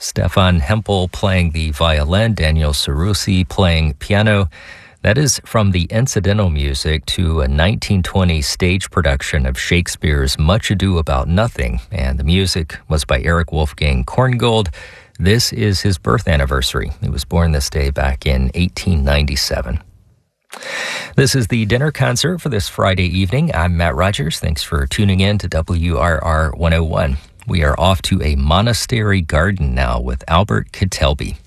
Stefan Hempel playing the violin, Daniel Cerruti playing piano. That is from the incidental music to a 1920 stage production of Shakespeare's Much Ado About Nothing, and the music was by Eric Wolfgang Korngold. This is his birth anniversary. He was born this day back in 1897. This is the dinner concert for this Friday evening. I'm Matt Rogers. Thanks for tuning in to WRR 101. We are off to a monastery garden now with Albert Kitelby.